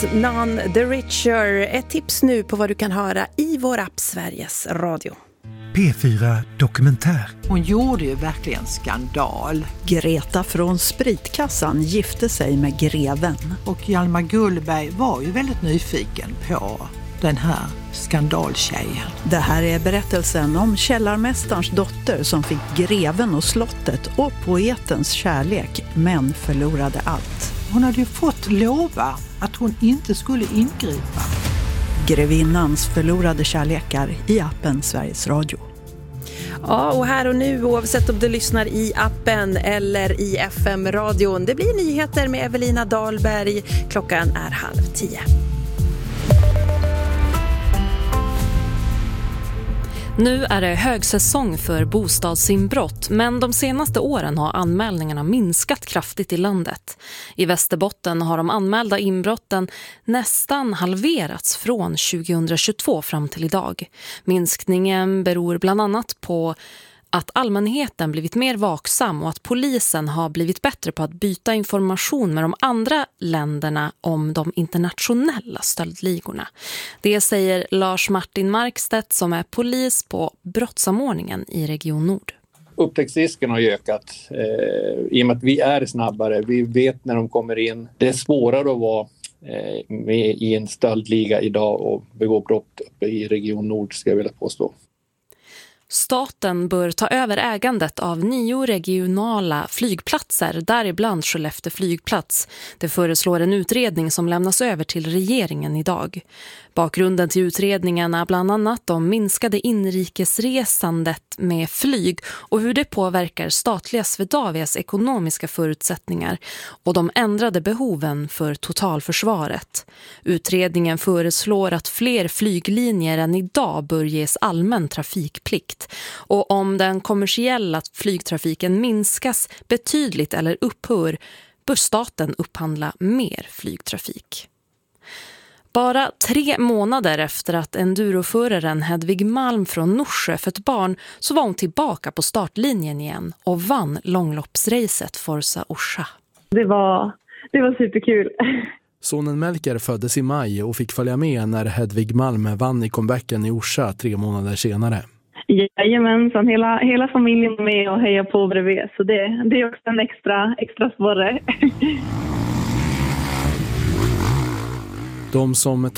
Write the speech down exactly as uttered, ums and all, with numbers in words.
None the Richer. Ett tips nu på vad du kan höra i vår app Sveriges Radio. P fyra Dokumentär. Hon gjorde ju verkligen skandal. Greta från Spritkassan gifte sig med greven. Och Hjalmar Gullberg var ju väldigt nyfiken på den här skandaltjejen. Det här är berättelsen om källarmästarens dotter som fick greven och slottet och poetens kärlek men förlorade allt. Hon hade ju fått lova att hon inte skulle ingripa. Grevinnans förlorade kärlekar i appen Sveriges Radio. Ja, och här och nu, oavsett om du lyssnar i appen eller i F M-radion. Det blir nyheter med Evelina Dahlberg. Klockan är halv tio. Nu är det högsäsong för bostadsinbrott, men de senaste åren har anmälningarna minskat kraftigt i landet. I Västerbotten har de anmälda inbrotten nästan halverats från tjugohundratjugotvå fram till idag. Minskningen beror bland annat på att allmänheten blivit mer vaksam och att polisen har blivit bättre på att byta information med de andra länderna om de internationella stöldligorna. Det säger Lars Martin Markstedt som är polis på brottssamordningen i Region Nord. Upptäcktsrisken har ökat eh, i och med att vi är snabbare. Vi vet när de kommer in. Det är svårare att vara eh, med i en stöldliga idag och begå brott uppe i Region Nord, ska jag vilja påstå. Staten bör ta över ägandet av nio regionala flygplatser, däribland Skellefteå flygplats. Det föreslår en utredning som lämnas över till regeringen idag. Bakgrunden till utredningen är bland annat de minskade inrikesresandet med flyg och hur det påverkar statliga Swedavias ekonomiska förutsättningar och de ändrade behoven för totalförsvaret. Utredningen föreslår att fler flyglinjer än idag bör ges allmän trafikplikt. Och om den kommersiella flygtrafiken minskas betydligt eller upphör, bör staten upphandla mer flygtrafik. Bara tre månader efter att enduroföraren Hedvig Malm från Norsjö fött barn så var hon tillbaka på startlinjen igen och vann långloppsracet Forza Orsa. Det var, det var superkul. Sonen Melker föddes i maj och fick följa med när Hedvig Malm vann i comebacken i Orsa tre månader senare. Jajamensan, hela, hela familjen är med och hejar på bredvid, så det, det är också en extra, extra sporre. De som